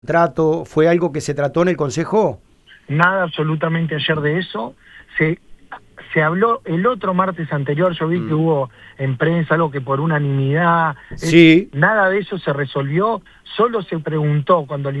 ¿Trato fue algo que se trató en el Consejo? Nada absolutamente ayer de eso. Se habló el otro martes anterior, yo vi que hubo en prensa algo que por unanimidad, Sí. nada de eso se resolvió, solo se preguntó cuando el